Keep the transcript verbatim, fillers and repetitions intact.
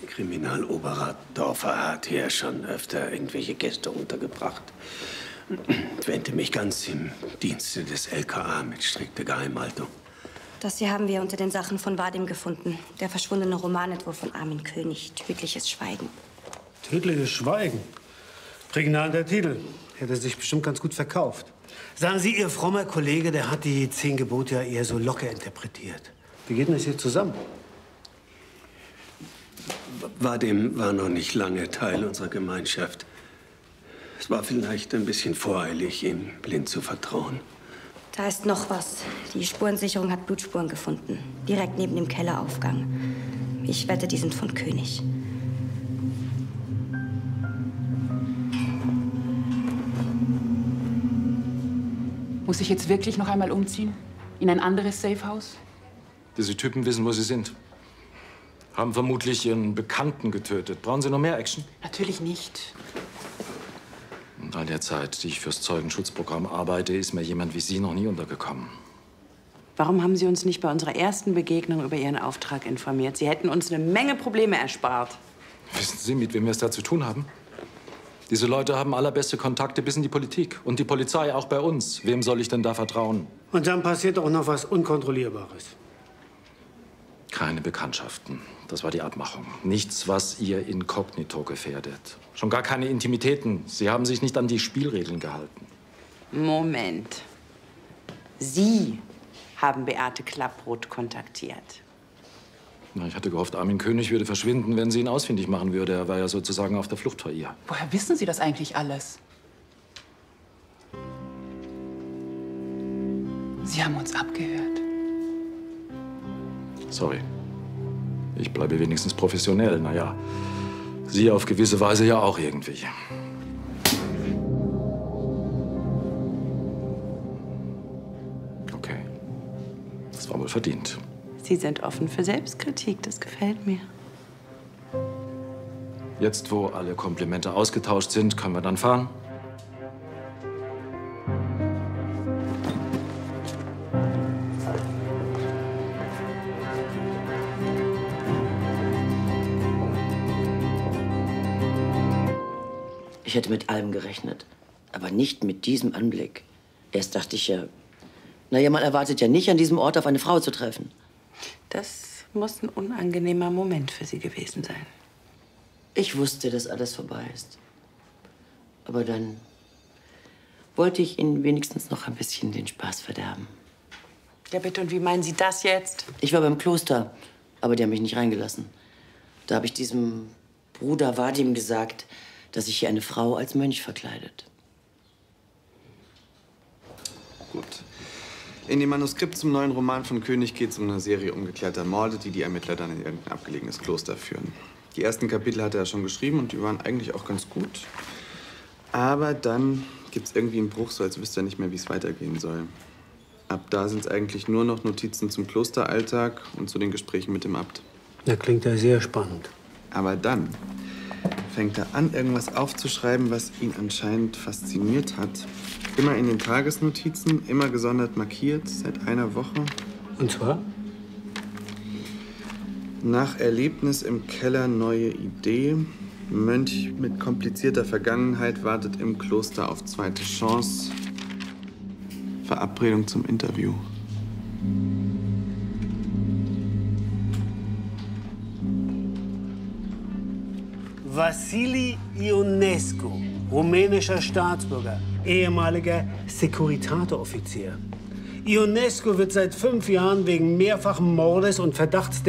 Kriminaloberrat Dorfer hat hier schon öfter irgendwelche Gäste untergebracht. Ich wende mich ganz im Dienste des L K A mit strikter Geheimhaltung. Das hier haben wir unter den Sachen von Vadim gefunden. Der verschwundene Romanentwurf von Armin König. Tödliches Schweigen. Tödliches Schweigen? Prägnanter Titel. Hätte sich bestimmt ganz gut verkauft. Sagen Sie, Ihr frommer Kollege, der hat die zehn Gebote ja eher so locker interpretiert. Wie geht denn das hier zusammen? Vadim war noch nicht lange Teil unserer Gemeinschaft. Es war vielleicht ein bisschen voreilig, ihm blind zu vertrauen. Da ist noch was. Die Spurensicherung hat Blutspuren gefunden. Direkt neben dem Kelleraufgang. Ich wette, die sind von König. Muss ich jetzt wirklich noch einmal umziehen? In ein anderes Safehouse? Diese Typen wissen, wo sie sind. Haben vermutlich ihren Bekannten getötet. Brauchen Sie noch mehr Action? Natürlich nicht. In all der Zeit, die ich fürs Zeugenschutzprogramm arbeite, ist mir jemand wie Sie noch nie untergekommen. Warum haben Sie uns nicht bei unserer ersten Begegnung über Ihren Auftrag informiert? Sie hätten uns eine Menge Probleme erspart. Wissen Sie, mit wem wir es da zu tun haben? Diese Leute haben allerbeste Kontakte bis in die Politik. Und die Polizei auch bei uns. Wem soll ich denn da vertrauen? Und dann passiert auch noch was Unkontrollierbares. Keine Bekanntschaften. Das war die Abmachung. Nichts, was Ihr Inkognito gefährdet. Schon gar keine Intimitäten. Sie haben sich nicht an die Spielregeln gehalten. Moment. Sie haben Beate Klapproth kontaktiert. Na, ich hatte gehofft, Armin König würde verschwinden, wenn sie ihn ausfindig machen würde. Er war ja sozusagen auf der Flucht vor ihr. Woher wissen Sie das eigentlich alles? Sie haben uns abgehört. Sorry. Ich bleibe wenigstens professionell. Na ja, Sie auf gewisse Weise ja auch irgendwie. Okay. Das war wohl verdient. Sie sind offen für Selbstkritik. Das gefällt mir. Jetzt, wo alle Komplimente ausgetauscht sind, können wir dann fahren? Ich hätte mit allem gerechnet, aber nicht mit diesem Anblick. Erst dachte ich ja, naja, man erwartet ja nicht, an diesem Ort auf eine Frau zu treffen. Das muss ein unangenehmer Moment für Sie gewesen sein. Ich wusste, dass alles vorbei ist. Aber dann wollte ich Ihnen wenigstens noch ein bisschen den Spaß verderben. Ja, bitte, und wie meinen Sie das jetzt? Ich war beim Kloster, aber die haben mich nicht reingelassen. Da habe ich diesem Bruder Vadim gesagt, dass sich hier eine Frau als Mönch verkleidet. Gut. In dem Manuskript zum neuen Roman von König geht es um eine Serie ungeklärter Morde, die die Ermittler dann in irgendein abgelegenes Kloster führen. Die ersten Kapitel hat er schon geschrieben und die waren eigentlich auch ganz gut. Aber dann gibt es irgendwie einen Bruch, so als wüsste er nicht mehr, wie es weitergehen soll. Ab da sind es eigentlich nur noch Notizen zum Klosteralltag und zu den Gesprächen mit dem Abt. Das klingt ja sehr spannend. Aber dann fängt er an, irgendwas aufzuschreiben, was ihn anscheinend fasziniert hat. Immer in den Tagesnotizen, immer gesondert markiert, seit einer Woche. Und zwar? Nach Erlebnis im Keller neue Idee. Mönch mit komplizierter Vergangenheit wartet im Kloster auf zweite Chance. Verabredung zum Interview. Wassili Ionescu, rumänischer Staatsbürger, ehemaliger Securitate-Offizier. Ionescu wird seit fünf Jahren wegen mehrfachen Mordes und Verdachts